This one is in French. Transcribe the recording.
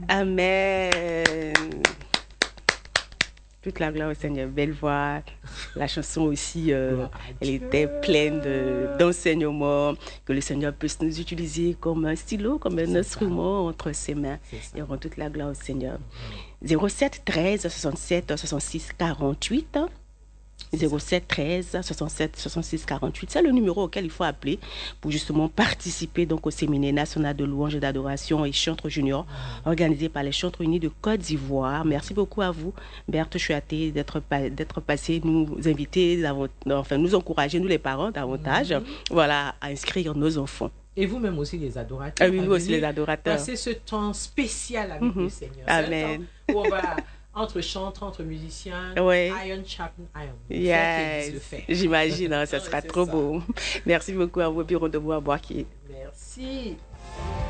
Amen. Toute la gloire au Seigneur. Belle voix. La chanson aussi, elle était pleine d'enseignements, que le Seigneur puisse nous utiliser comme un stylo, comme un instrument entre ses mains. Et rend toute la gloire au Seigneur. 07 13 67 66 48. 07 13 67 66 48. C'est le numéro auquel il faut appeler pour justement participer donc au séminaire national de louange et d'adoration et chantres juniors organisé par les Chantres Unis de Côte d'Ivoire. Merci beaucoup à vous, Berthe Chouaté, d'être passé, nous inviter, enfin nous encourager, nous les parents davantage, voilà, à inscrire nos enfants. Et vous-même aussi les adorateurs. Ah oui, nous aussi les adorateurs. C'est ce temps spécial avec le Seigneur. Amen. Où on va entre chantres, entre musiciens, iron sharpen iron. Yes. J'imagine, hein, ça sera trop beau. Merci beaucoup à vous et puis rendez-vous à Boaké. Merci.